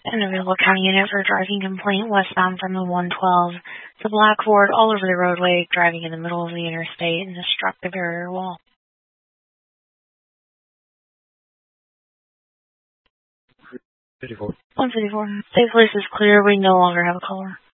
An available county unit for driving complaint westbound from the 112. It's a black Ford all over the roadway, driving in the middle of the interstate and has struck the barrier wall. 54. 154. Safe place is clear. We no longer have a caller.